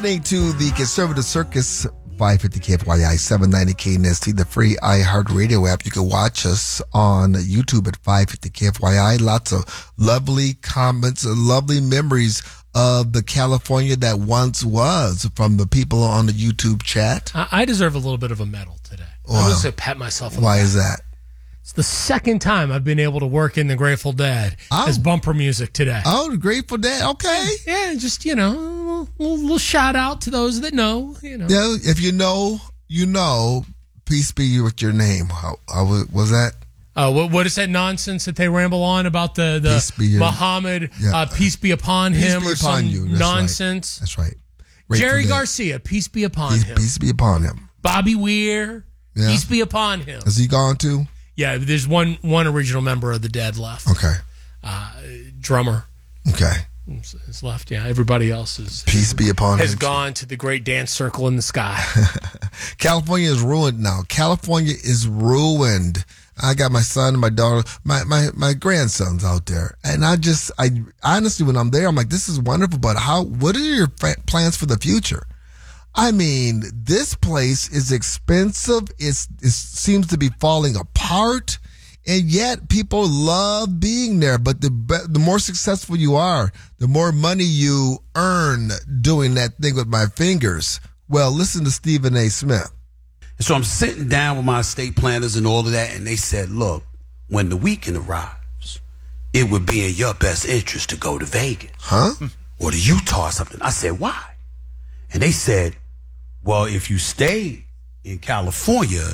listening to the Conservative Circus, 550 KFYI, 790 KNST, the free iHeartRadio app. You can watch us on YouTube at 550 KFYI. Lots of lovely comments and lovely memories of the California that once was from the people on the YouTube chat. I deserve a little bit of a medal today. Wow. I'm just going to pat myself on the Why back. is that? It's the second time I've been able to work in the Grateful Dead as bumper music today. Oh, the Grateful Dead. Okay. Yeah, just, a little shout out to those that know, Yeah, if you know, you know. Peace be with your name. How was that? What is that nonsense that they ramble on about the Muhammad, peace be upon him, be or upon some you. That's nonsense? Right. That's right. Jerry Garcia, peace be upon him. Peace be upon him. Bobby Weir, peace be upon him. Is he gone too? Yeah, there's one original member of the Dead left. Okay. Drummer. Okay. Is left. Yeah, everybody else is. Peace be upon him. Has gone to the great dance circle in the sky. California is ruined now. California is ruined. I got my son, my daughter, my grandsons out there, and I honestly, when I'm there, I'm like, this is wonderful. But what are your plans for the future? I mean, this place is expensive. It seems to be falling apart, and yet people love being there. But the more successful you are, the more money you earn doing that thing with my fingers. Well, listen to Stephen A. Smith. And so I'm sitting down with my estate planners and all of that, and they said, look, when the weekend arrives, it would be in your best interest to go to Vegas. Huh? Or to Utah or something. I said, why? And they said, well, if you stay in California,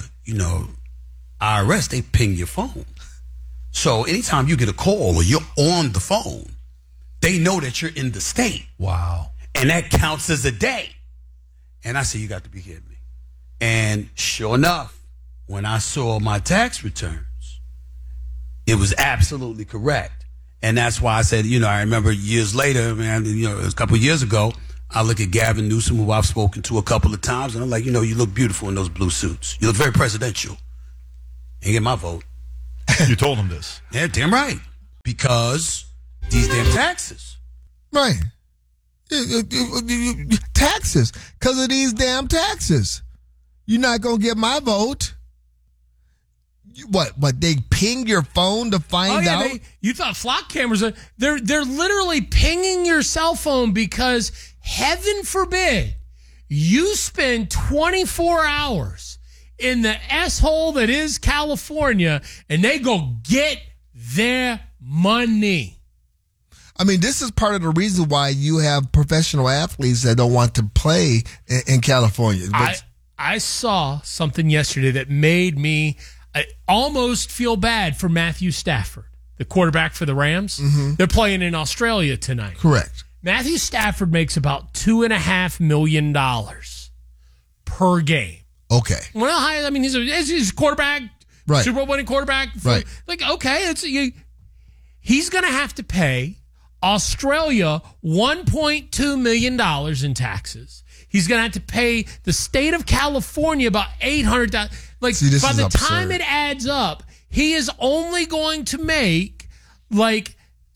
IRS, they ping your phone. So anytime you get a call or you're on the phone, they know that you're in the state. Wow. And that counts as a day. And I said, you got to be kidding me. And sure enough, when I saw my tax returns, it was absolutely correct. And that's why I said, I remember years later, man, it was a couple of years ago, I look at Gavin Newsom, who I've spoken to a couple of times, and I'm like, you look beautiful in those blue suits. You look very presidential. Ain't get my vote. You told him this. Yeah, damn right. Because these damn taxes. Right. Taxes. Because of these damn taxes. You're not going to get my vote. What? They ping your phone to find out? You thought flock cameras are... They're literally pinging your cell phone because, heaven forbid, you spend 24 hours in the S-hole that is California, and they go get their money. I mean, this is part of the reason why you have professional athletes that don't want to play in California. I saw something yesterday that made me almost feel bad for Matthew Stafford, the quarterback for the Rams. Mm-hmm. They're playing in Australia tonight. Correct. Matthew Stafford makes about $2.5 million per game. Okay. Well, he's a quarterback, right? Super Bowl winning quarterback, right? He's going to have to pay Australia $1.2 million in taxes. He's going to have to pay the state of California about $800,000. By the time it adds up, he is only going to make like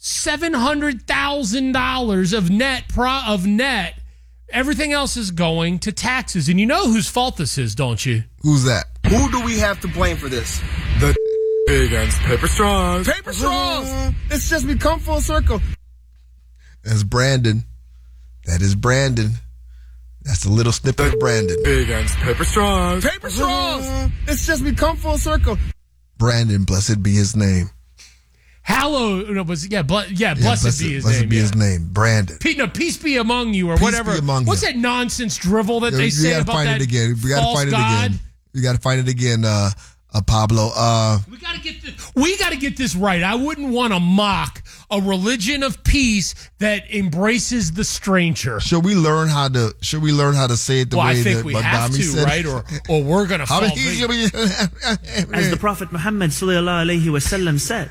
$700,000 of net. Everything else is going to taxes. And you know whose fault this is, don't you? Who's that? Who do we have to blame for this? The against paper straws. Paper straws! It's just become full circle. That's Brandon. That is Brandon. That's a little snippet of Brandon. Against paper straws. Paper straws! It's just become full circle. Brandon, blessed be his name. Blessed be his name. Blessed be his name, Brandon. Peace be among you, or peace whatever. What's that nonsense drivel that they say about that? We gotta find it again. We gotta find it again, Pablo. We gotta get this right. I wouldn't want to mock a religion of peace that embraces the stranger. Should we learn how to say it the way I think that we have to, said right? Or we're gonna fall. As the Prophet Muhammad sallallahu alaihi wasallam said.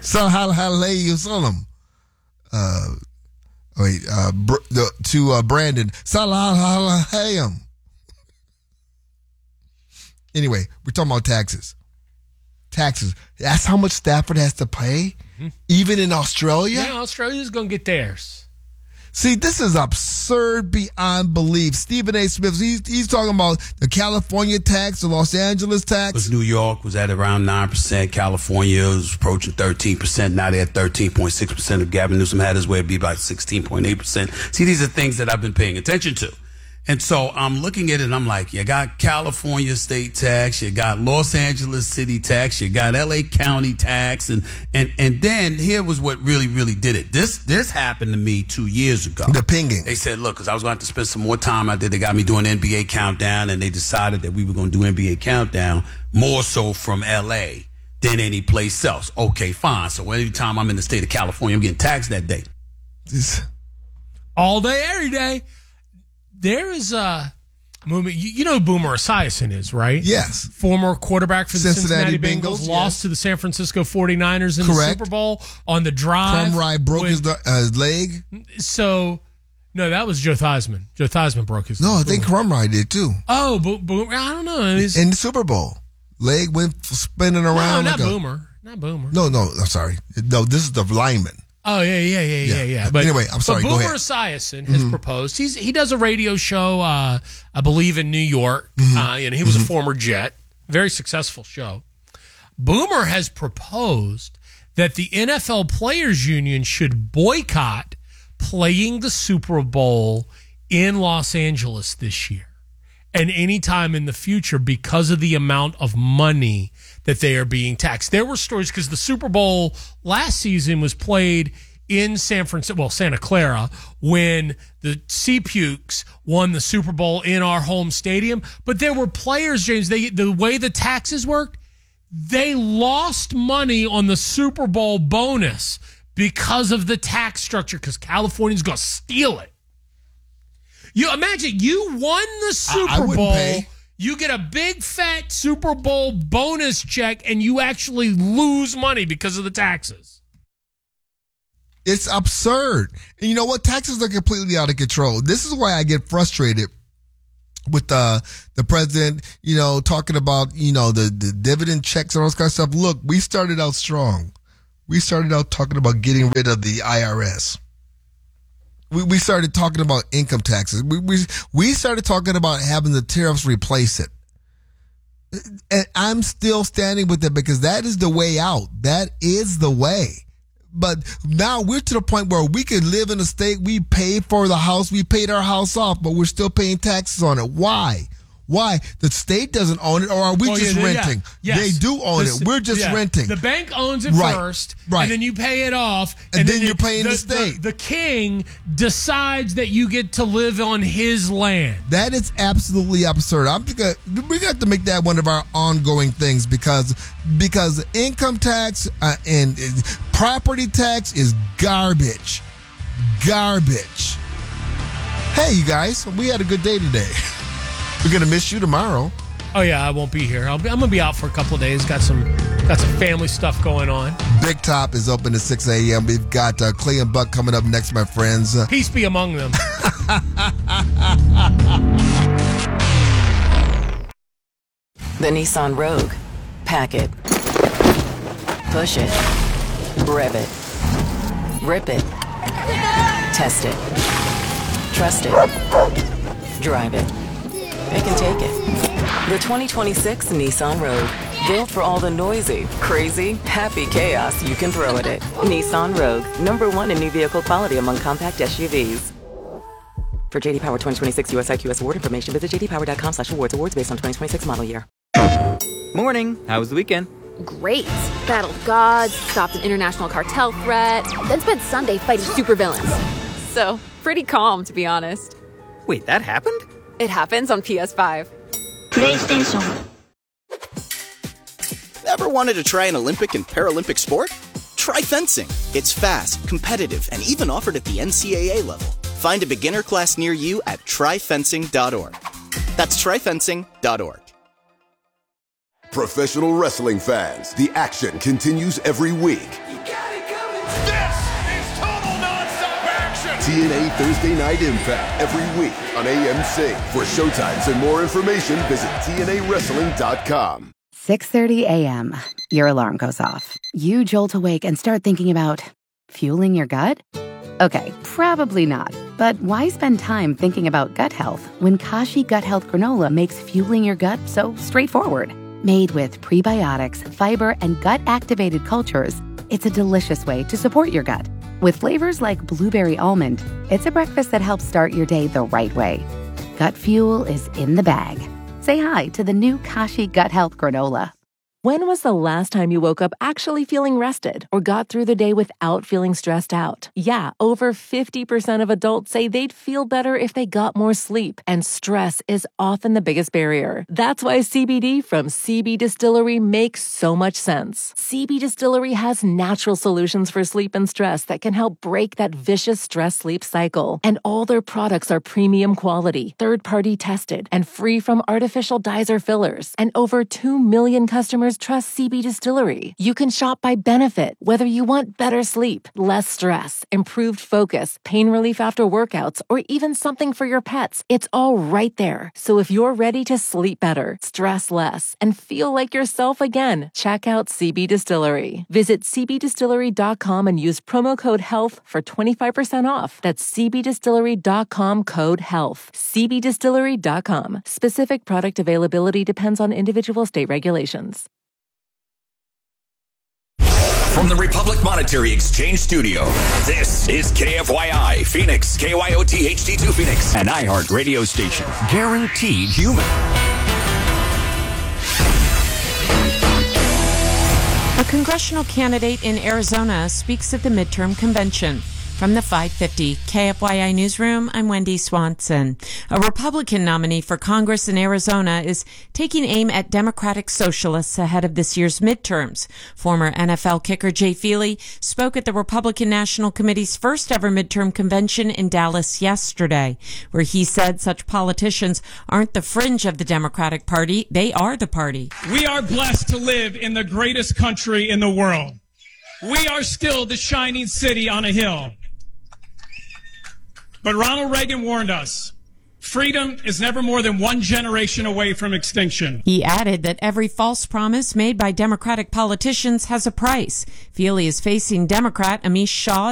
To Brandon. Anyway, we're talking about taxes. Taxes. That's how much Stafford has to pay, even in Australia? Yeah, Australia's going to get theirs. See, this is absurd beyond belief. Stephen A. Smith, he's talking about the California tax, the Los Angeles tax. Because New York was at around 9%. California was approaching 13%. Now they're at 13.6%. If Gavin Newsom had his way, it'd be about 16.8%. See, these are things that I've been paying attention to. And so I'm looking at it and I'm like, you got California state tax, you got Los Angeles city tax, you got LA county tax, and then here was what really, really did it. This happened to me 2 years ago. The pinging. They said, look, because I was going to have to spend some more time out there. They got me doing NBA Countdown, and they decided that we were going to do NBA Countdown more so from LA than any place else. Okay, fine. So every time I'm in the state of California, I'm getting taxed that day. All day, every day. There is a movement. You know who Boomer Esiason is, right? Yes. Former quarterback for the Cincinnati Bengals. Bengals, Lost to the San Francisco 49ers in the Super Bowl on the drive. Crumrye broke his leg. So, no, that was Joe Theismann. Joe Theismann broke his leg. No, I think Crumrye did too. Oh, Boomer. I don't know. In the Super Bowl. Leg went spinning around. No, not Boomer. Not Boomer. No, I'm sorry. No, this is the lineman. Oh, yeah. But anyway, I'm sorry. Boomer Go ahead. Esiason has proposed. He does a radio show, I believe, in New York. And he was a former Jet. Very successful show. Boomer has proposed that the NFL Players Union should boycott playing the Super Bowl in Los Angeles this year and any time in the future because of the amount of money that they are being taxed. There were stories because the Super Bowl last season was played in Santa Clara, when the Sea Pukes won the Super Bowl in our home stadium. But there were players, James, the way the taxes worked, they lost money on the Super Bowl bonus because of the tax structure, because California's going to steal it. You imagine you won the Super Bowl. Pay. You get a big fat Super Bowl bonus check and you actually lose money because of the taxes. It's absurd. And you know what? Taxes are completely out of control. This is why I get frustrated with the president, talking about, the dividend checks and all this kind of stuff. Look, we started out strong. We started out talking about getting rid of the IRS. We started talking about income taxes. We started talking about having the tariffs replace it. And I'm still standing with it because that is the way out. That is the way. But now we're to the point where we could live in a state, we pay for the house, we paid our house off, but we're still paying taxes on it. Why? Why? The state doesn't own it, or are we just renting? Yeah. Yes. They do own it. We're just renting. The bank owns it first, and then you pay it off. And then you're paying the state. The king decides that you get to live on his land. That is absolutely absurd. We got to make that one of our ongoing things because income tax and property tax is garbage. Garbage. Hey, you guys, we had a good day today. We're going to miss you tomorrow. Oh, yeah, I won't be here. I'm going to be out for a couple of days. Got some family stuff going on. Big Top is open at 6 a.m. We've got Clay and Buck coming up next, my friends. Peace be among them. The Nissan Rogue. Pack it. Push it. Rev it. Rip it. Test it. Trust it. Drive it. It can take it. The 2026 Nissan Rogue. Built for all the noisy, crazy, happy chaos you can throw at it. Nissan Rogue. #1 in new vehicle quality among compact SUVs. For JD Power 2026 US IQS award information, visit jdpower.com/awards. Awards based on 2026 model year. Morning. How was the weekend? Great. Battled gods, stopped an international cartel threat, then spent Sunday fighting supervillains. So, pretty calm, to be honest. Wait, that happened? It happens on PS5. PlayStation. Ever wanted to try an Olympic and Paralympic sport? Try fencing. It's fast, competitive, and even offered at the NCAA level. Find a beginner class near you at tryfencing.org. That's tryfencing.org. Professional wrestling fans, the action continues every week. This is total nonstop action! TNA Thursday Night Impact every week on AMC. For showtimes and more information, visit TNAWrestling.com. 6:30 a.m. Your alarm goes off. You jolt awake and start thinking about fueling your gut? Okay, probably not. But why spend time thinking about gut health when Kashi Gut Health Granola makes fueling your gut so straightforward? Made with prebiotics, fiber, and gut-activated cultures, it's a delicious way to support your gut. With flavors like blueberry almond, it's a breakfast that helps start your day the right way. Gut fuel is in the bag. Say hi to the new Kashi Gut Health Granola. When was the last time you woke up actually feeling rested or got through the day without feeling stressed out? Yeah, over 50% of adults say they'd feel better if they got more sleep, and stress is often the biggest barrier. That's why CBD from CB Distillery makes so much sense. CB Distillery has natural solutions for sleep and stress that can help break that vicious stress-sleep cycle. And all their products are premium quality, third-party tested, and free from artificial dyes or fillers. And over 2 million customers trust CB Distillery. You can shop by benefit, whether you want better sleep, less stress, improved focus, pain relief after workouts, or even something for your pets. It's all right there. So if you're ready to sleep better, stress less, and feel like yourself again, check out CB Distillery. Visit cbdistillery.com and use promo code HEALTH for 25% off. That's cbdistillery.com code HEALTH. cbdistillery.com. Specific product availability depends on individual state regulations. From the Republic Monetary Exchange Studio, this is KFYI Phoenix, KYOT HD2 Phoenix, an iHeart radio station, guaranteed human. A congressional candidate in Arizona speaks at the midterm convention. From the 550 KFYI Newsroom, I'm Wendy Swanson. A Republican nominee for Congress in Arizona is taking aim at Democratic socialists ahead of this year's midterms. Former NFL kicker Jay Feely spoke at the Republican National Committee's first ever midterm convention in Dallas yesterday, where he said such politicians aren't the fringe of the Democratic Party, they are the party. We are blessed to live in the greatest country in the world. We are still the shining city on a hill. But Ronald Reagan warned us, freedom is never more than one generation away from extinction. He added that every false promise made by Democratic politicians has a price. Feely is facing Democrat Amish Shah